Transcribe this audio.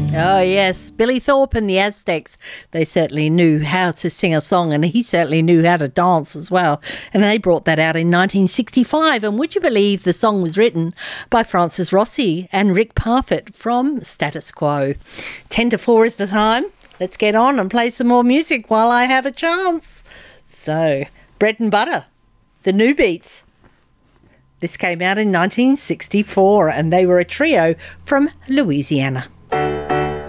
Oh, yes. Billy Thorpe and the Aztecs. They certainly knew how to sing a song, and he certainly knew how to dance as well. And they brought that out in 1965. And would you believe the song was written by Francis Rossi and Rick Parfitt from Status Quo? 10 to 4 is the time. Let's get on and play some more music while I have a chance. So, Bread and Butter, the New Beats. This came out in 1964, and they were a trio from Louisiana.